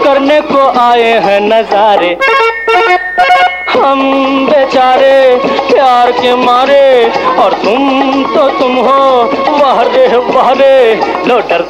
करने को आए हैं नजारे। हम बेचारे प्यार के मारे, और तुम तो तुम हो वाह रे लो डर।